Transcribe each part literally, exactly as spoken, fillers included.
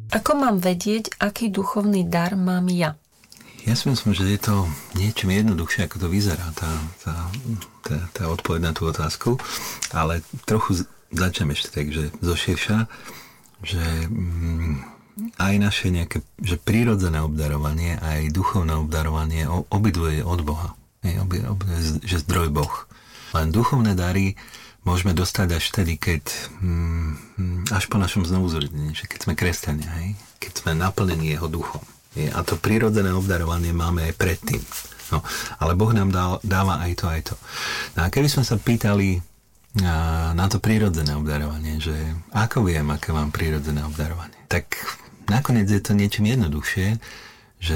Ako mám vedieť, aký duchovný dar mám ja? Ja si myslím, že je to niečím jednoduchšie, ako to vyzerá, tá, tá, tá, tá odpoveď na tú otázku, ale trochu začnem ešte tak, že zoširša, že mm, aj naše nejaké, že prírodzené obdarovanie, aj duchovné obdarovanie obidve je od Boha. Je, obi, obi, že zdroj Boh. Len duchovné dary môžeme dostať až vtedy, keď mm, až po našom znovuzrodení, že keď sme kresťania, hej? Keď sme naplnení jeho duchom. A to prírodzené obdarovanie máme aj predtým. No, ale Boh nám dá, dáva aj to, aj to. No a keby sme sa pýtali a, na to prírodzené obdarovanie, že ako viem, aké mám prírodzené obdarovanie, tak nakoniec je to niečím jednoduchšie, že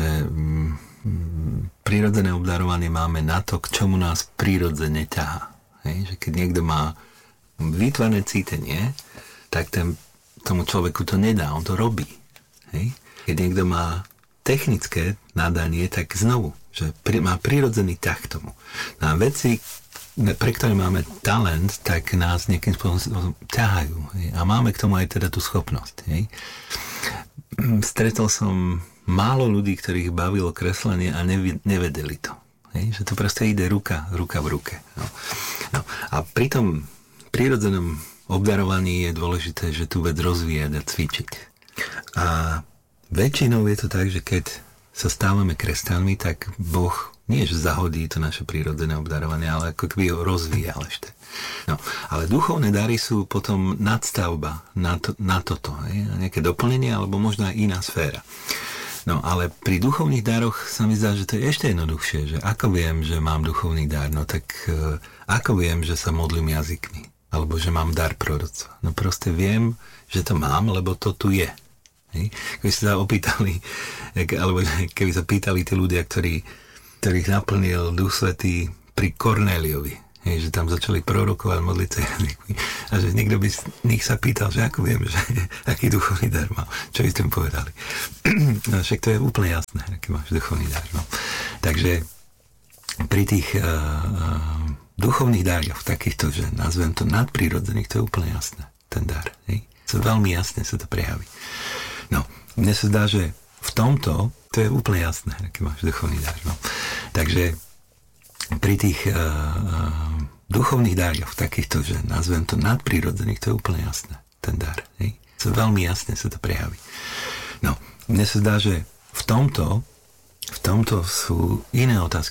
mm, prírodzené obdarovanie máme na to, k čomu nás prírodzene ťahá. Hej? Že keď niekto má výtvarné cítenie, tak ten, tomu človeku to nedá, on to robí. Hej? Keď niekto má technické nadanie, tak znovu, že pri, má prirodzený ťah k tomu. No a veci, pre ktoré máme talent, tak nás nejakým spôsobom ťahajú. Hej? A máme k tomu aj teda tú schopnosť. Hej? Stretol som málo ľudí, ktorých bavilo kreslenie a nevedeli to. Hej? Že to proste ide ruka, ruka v ruke. No. No. A pri tom prírodzenom obdarovaní je dôležité, že tú vec rozvíjať a cvičiť. A väčšinou je to tak, že keď sa stávame kresťanmi, tak Boh nie že zahodí to naše prírodzené obdarovanie, ale ako keby ho rozvíjal ešte. No, ale duchovné dary sú potom nadstavba na, to, na toto. Hej? Nejaké doplnenie, alebo možno aj iná sféra. No, ale pri duchovných daroch sa mi zdá, že to je ešte jednoduchšie, že ako viem, že mám duchovný dar, no tak uh, ako viem, že sa modlím jazykmi, alebo že mám dar proroctva. No proste viem, že to mám, lebo to tu je. Hej. Keby sa opýtali, alebo keby sa pýtali tí ľudia, ktorí, ktorých naplnil Duch Svätý pri Kornéliovi, hej, že tam začali prorokovať, modliť sa jazykmi, a že niekto by z nich sa pýtal, že ako viem, že aký duchovný dar mal, čo by ste mu povedali. No však to je úplne jasné, aký máš duchovný dar. No. Takže pri tých uh, uh, duchovných daroch, takýchto, že nazvem to nadprirodzených, to je úplne jasné, ten dar. Hej. So veľmi jasne sa to prejaví. No, mne sa zdá, že v tomto to je úplne jasné, aký máš duchovný dar. No. Takže pri tých uh, uh, duchovných daroch, takýchto, že nazvem to nadprirodzených, to je úplne jasné, ten dar. Hej? So veľmi jasne sa to prejaví. No, mne sa zdá, že v tomto, v tomto sú iné otázky,